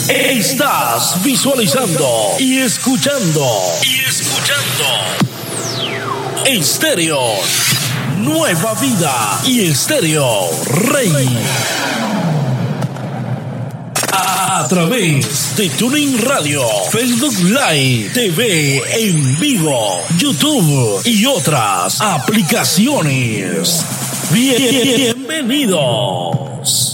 Estás visualizando y escuchando. Estéreo Nueva Vida y Estéreo Rey. A través de TuneIn Radio, Facebook Live, TV en vivo, YouTube y otras aplicaciones. Bienvenidos.